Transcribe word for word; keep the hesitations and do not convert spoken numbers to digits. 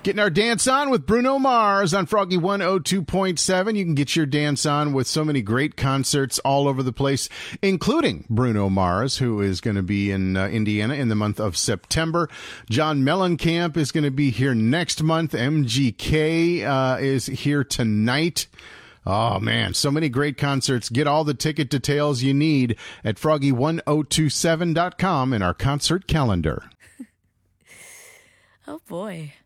Getting our dance on with Bruno Mars on Froggy one oh two point seven. You can get your dance on with so many great concerts all over the place, including Bruno Mars, who is going to be in uh, Indiana in the month of September. John Mellencamp is going to be here next month. M G K uh, is here tonight. Oh, man, so many great concerts. Get all the ticket details you need at froggy one oh two seven dot com in our concert calendar. Oh, boy.